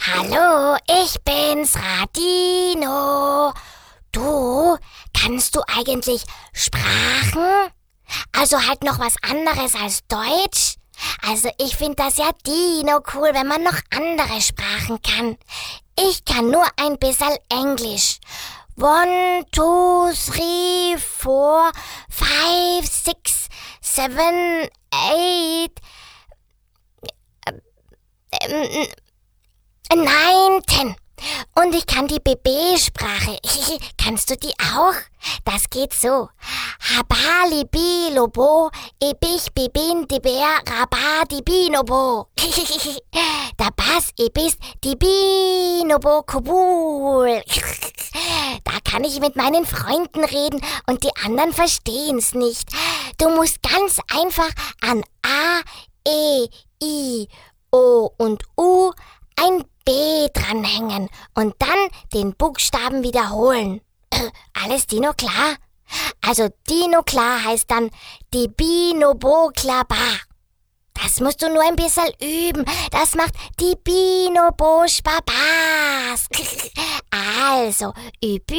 Hallo, ich bin's, Radino. Du, kannst du eigentlich Sprachen? Also halt noch was anderes als Deutsch? Also ich find das ja Dino cool, wenn man noch andere Sprachen kann. Ich kann nur ein bisschen Englisch. 1, 2, 3, 4, 5, 6, 7, 8, 9, 10. Und ich kann die BB-Sprache. Kannst du die auch? Das geht so. Habali bilobo, ebich bibin diber rabadi binobo. Da bas ebis die binobo kubul. Da kann ich mit meinen Freunden reden und die anderen verstehen's nicht. Du musst ganz einfach an A, E, I, O und U ein B dranhängen und dann den Buchstaben wiederholen. Alles Dino klar? Also Dino klar heißt dann die Binobo klaba. Das musst du nur ein bisschen üben. Das macht die Binobo Spaß. Also, üb